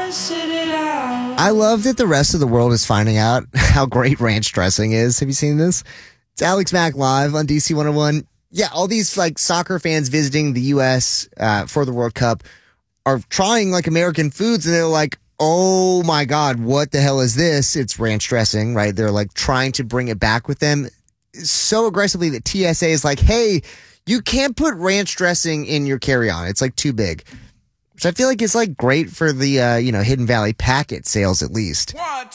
I love that the rest of the world is finding out how great ranch dressing is. Have you seen this? It's Alex Mack live on DC 101. Yeah, all these like soccer fans visiting the U.S. For the World Cup are trying like American foods, and they're like, oh my God, what the hell is this? It's ranch dressing, right? They're like trying to bring it back with them so aggressively that TSA is like, hey, you can't put ranch dressing in your carry-on. It's like too big. Which I feel like is like great for the, Hidden Valley packet sales at least. 1,